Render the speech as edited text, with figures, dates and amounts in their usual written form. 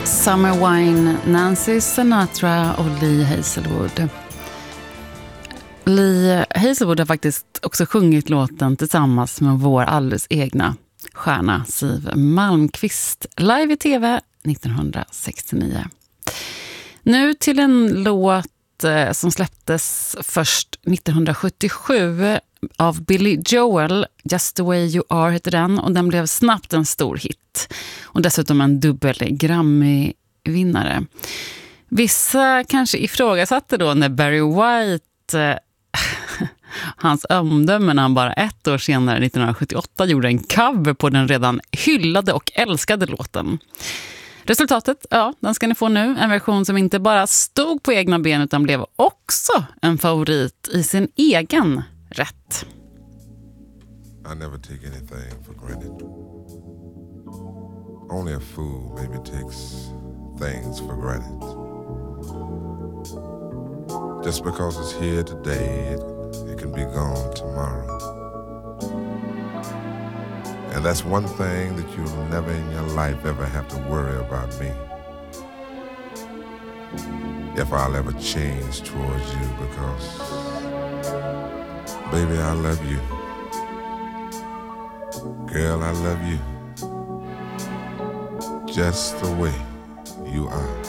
Summer Wine, Nancy Sinatra och Lee Hazelwood. Lee Hazelwood har faktiskt också sjungit låten tillsammans med vår alldeles egna stjärna Siw Malmkvist live i tv 1969. Nu till en låt som släpptes först 1977 av Billy Joel, Just the way you are heter den, och den blev snabbt en stor hit och dessutom en dubbel Grammy-vinnare. Vissa kanske ifrågasatte då när Barry White hans omdöme när han bara ett år senare 1978 gjorde en cover på den redan hyllade och älskade låten. Resultatet, ja, den ska ni få nu. En version som inte bara stod på egna ben utan blev också en favorit i sin egen rätt. I never take anything for granted. Only a fool maybe takes things for granted. Just because it's here today, it can be gone tomorrow. And that's one thing that you'll never in your life ever have to worry about me. If I'll ever change towards you, because, baby, I love you. Girl, I love you. Just the way you are.